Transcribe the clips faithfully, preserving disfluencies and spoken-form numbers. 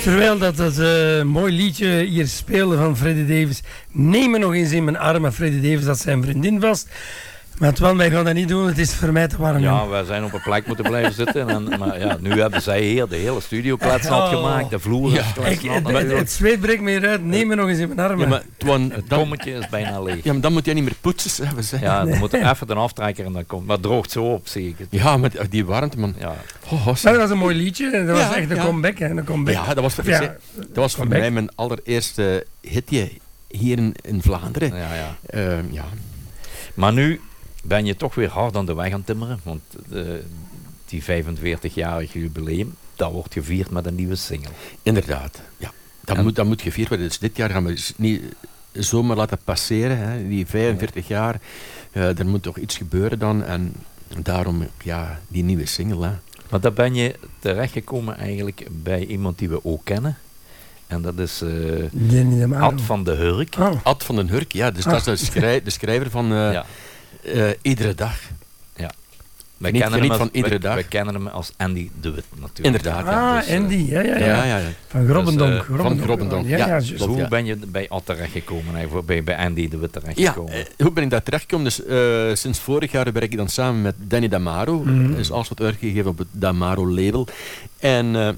Terwijl dat, dat uh, mooi liedje hier speelde van Freddie Davis. Neem me nog eens in mijn armen. Freddie Davis had zijn vriendin vast. Maar Twan, wij gaan dat niet doen. Het is voor mij te warm. Ja, wij zijn op een plek moeten blijven zitten. En, maar ja, nu hebben zij hier de hele studio kletsnat oh. gemaakt. De vloer is ja. kletsnat. Het, het, het zweet breekt me eruit. Neem me nog eens in mijn armen. Ja, maar Twan, het dan, kommetje is bijna leeg. Ja, maar dan moet jij niet meer poetsen hebben. Zeg. Ja, dan moet je even de aftrekker en dan komt. Maar het droogt zo op, zie ik het. Ja, maar die warmte, man. Ja. Oh, nou, dat was een mooi liedje. Dat ja, was echt een ja. comeback. Hè, een comeback. Ja, dat was voor, ja, dat was voor mij mijn allereerste hitje hier in, in Vlaanderen. Ja, ja. Uh, ja. Maar nu ben je toch weer hard aan de weg aan timmeren. Want uh, die vijfenveertigjarige jubileum, dat wordt gevierd met een nieuwe single. Inderdaad, ja. Dat, moet, dat moet gevierd worden. Dus dit jaar gaan we niet zomaar laten passeren. Hè. Die vijfenveertig jaar, uh, er moet toch iets gebeuren dan. En daarom, ja, die nieuwe single. Hè. Maar daar ben je terechtgekomen eigenlijk bij iemand die we ook kennen. En dat is uh, Ad van de Hurk. Oh. Ad van den Hurk, ja. Dus ah. dat is de, schrij- de schrijver van uh, ja. uh, Iedere Dag. Ja. Wij niet, kennen hem als, van iedere wij, dag. wij kennen hem als Andy de Wit natuurlijk. Inderdaad, ja. Ah, dus, uh, Andy, ja, ja, ja. ja, ja, ja. Van Grobbendonk. Dus, uh, Grobbendonk. Van Grobbendonk, ja. ja. ja, dus hoe ja. ben je bij Ad terechtgekomen, eigenlijk, bij, bij Andy de Wit terechtgekomen? Ja, uh, hoe ben ik daar terechtgekomen? Dus, uh, sinds vorig jaar werk ik dan samen met Danny Damaro. Mm-hmm. Dat is alles wat uitgegeven op het Damaro label. En uh,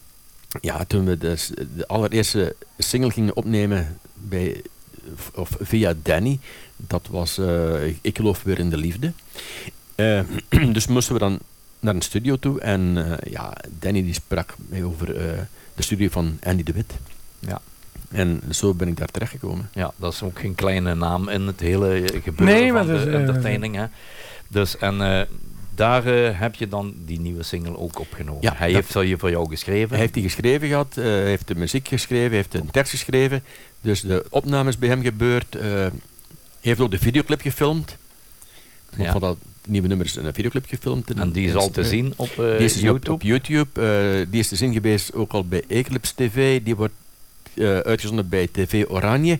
ja, toen we dus de allereerste single gingen opnemen bij, of via Danny, dat was uh, Ik geloof weer in de liefde. Uh, dus moesten we dan naar een studio toe en uh, ja, Danny die sprak mij over uh, de studio van Andy de Wit. Ja. En zo ben ik daar terechtgekomen. Ja, dat is ook geen kleine naam in het hele gebeuren nee, van dus, de uh, entertaining. Hè. Dus en uh, daar uh, heb je dan die nieuwe single ook opgenomen. Ja, hij heeft die voor jou geschreven. Hij heeft die geschreven gehad, uh, hij heeft de muziek geschreven, hij heeft een tekst geschreven. Dus de opnames bij hem gebeurd. Uh, hij heeft ook de videoclip gefilmd. Ja. Van dat nieuwe nummer is een videoclip gefilmd. En die is al te zien op uh, die is YouTube? Op, op YouTube. Uh, die is te zien geweest ook al bij Eclipse T V. Die wordt uh, uitgezonden bij T V Oranje.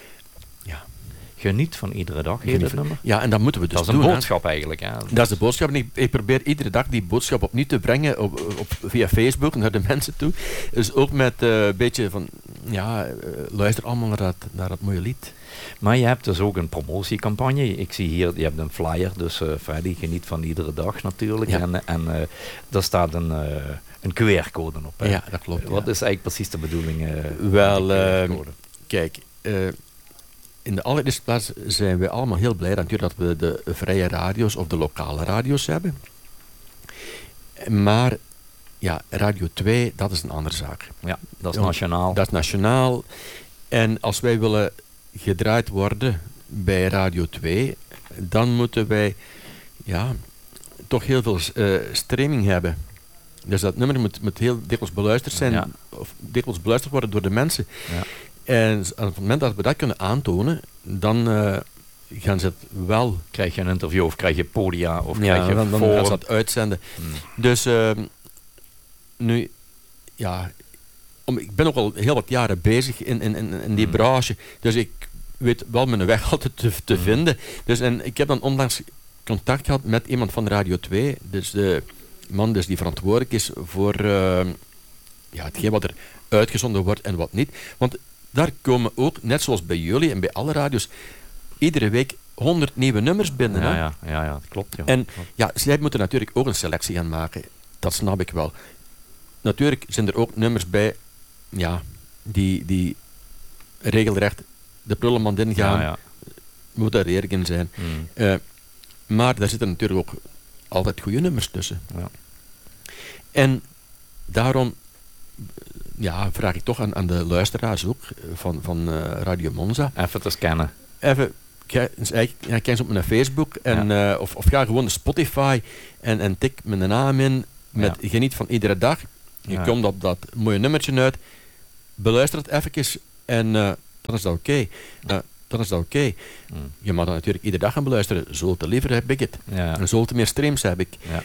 Ja. Geniet van iedere dag, heet het nummer. Ja, en dat moeten we dus doen. Dat is een doen, boodschap hè? eigenlijk. Hè? Dat is de boodschap. En ik, ik probeer iedere dag die boodschap opnieuw te brengen op, op, via Facebook naar de mensen toe. Dus ook met een uh, beetje van, ja, uh, luister allemaal naar dat, naar dat mooie lied. Maar je hebt dus ook een promotiecampagne. Ik zie hier, je hebt een flyer, dus uh, Freddy geniet van iedere dag natuurlijk. Ja. En, en uh, daar staat een, uh, een Q R-code op. Hè? Ja, dat klopt. Wat ja. is eigenlijk precies de bedoeling? Uh, Wel, uh, kijk, uh, in de allereerste plaats zijn we allemaal heel blij natuurlijk dat we de vrije radio's of de lokale radio's hebben. Maar ja, Radio twee, dat is een andere zaak. Ja, dat is nationaal. Dat is nationaal. En als wij willen gedraaid worden bij Radio twee, dan moeten wij ja, toch heel veel uh, streaming hebben. Dus dat nummer moet, moet heel dikwijls beluisterd zijn, ja. of dikwijls beluisterd worden door de mensen. Ja. En op het moment dat we dat kunnen aantonen, dan uh, gaan ze het wel... Krijg je een interview of krijg je podia of ja, krijg je dan, dan voor... gaan ze dat uitzenden. Hmm. Dus uh, nu, ja... Om, ik ben ook al heel wat jaren bezig in, in, in, in die hmm. branche, dus ik weet wel mijn weg altijd te, te hmm. vinden. Dus, en ik heb dan onlangs contact gehad met iemand van Radio twee, dus de man dus die verantwoordelijk is voor uh, ja, hetgeen wat er uitgezonden wordt en wat niet. Want daar komen ook, net zoals bij jullie en bij alle radio's, iedere week honderd nieuwe nummers binnen. Ja, hè? ja, ja, ja, dat klopt. Ja. En klopt. ja, zij moeten natuurlijk ook een selectie gaan maken. Dat snap ik wel. Natuurlijk zijn er ook nummers bij, ja, die, die regelrecht de prullenmand ingaan. Ja, ja. Moet daar eerlijk in zijn. Mm. Uh, maar daar zitten natuurlijk ook altijd goede nummers tussen. Ja. En daarom ja, vraag ik toch aan, aan de luisteraars ook van, van uh, Radio Monza. Even te scannen. Even, kijk eens op mijn Facebook en, ja. uh, of, of ga gewoon naar Spotify en, en tik mijn naam in met ja. Geniet van iedere dag. Je ja. komt op dat mooie nummertje uit. Beluister het even en uh, dan is dat oké. Okay. Uh, dan is dat oké. Okay. Mm. Je mag dan natuurlijk iedere dag gaan beluisteren. Zoveel te liever heb ik het. Ja. En zoveel te meer streams heb ik. Ja.